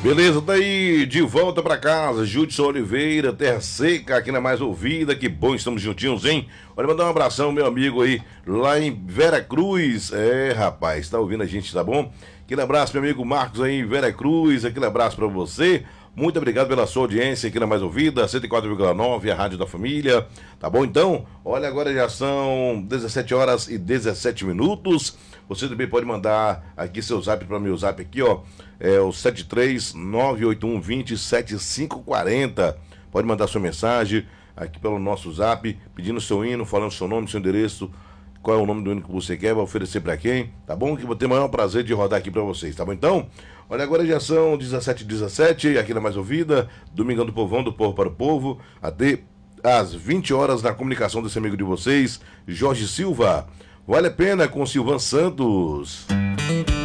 Beleza, tá aí de volta pra casa, Judson Oliveira, Terra Seca, aqui na mais ouvida, que bom, estamos juntinhos, hein? Olha, mandar um abração, meu amigo aí, lá em Vera Cruz, rapaz, tá ouvindo a gente, tá bom? Aquele abraço, meu amigo Marcos aí em Vera Cruz, aquele abraço pra você. Muito obrigado pela sua audiência aqui na Mais Ouvida, 104,9, a Rádio da Família. Tá bom então? Olha, agora já são 17 horas e 17 minutos. Você também pode mandar aqui seu zap para meu zap aqui, ó. É o 73981207540. Pode mandar sua mensagem aqui pelo nosso zap, pedindo seu hino, falando seu nome, seu endereço, qual é o nome do hino que você quer, vai oferecer para quem, tá bom? Que eu vou ter o maior prazer de rodar aqui para vocês, tá bom então? Olha, agora já são 17h17, aqui na Mais Ouvida, Domingão do Povão, do Povo para o Povo, até às 20 horas na comunicação desse amigo de vocês, Jorge Silva. Vale a pena com Silvan Santos.